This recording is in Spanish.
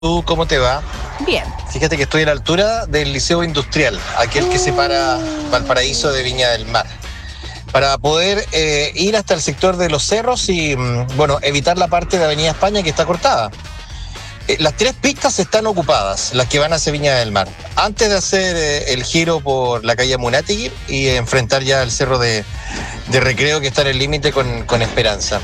¿Tú cómo te va? Bien. Fíjate que estoy a la altura del Liceo Industrial, aquel que separa Valparaíso de Viña del Mar, para poder ir hasta el sector de los cerros y, bueno, evitar la parte de Avenida España que está cortada. Las tres pistas están ocupadas, las que van hacia Viña del Mar, antes de hacer el giro por la calle Munátegui y enfrentar ya el cerro de Recreo que está en el límite con Esperanza.